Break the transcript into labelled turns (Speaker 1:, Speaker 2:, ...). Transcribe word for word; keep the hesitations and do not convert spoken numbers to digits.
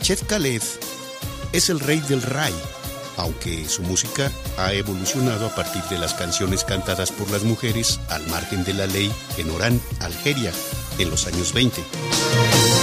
Speaker 1: Chef Khaled es el rey del ray, aunque su música ha evolucionado a partir de las canciones cantadas por las mujeres al margen de la ley en Orán, Algeria, en los años veinte.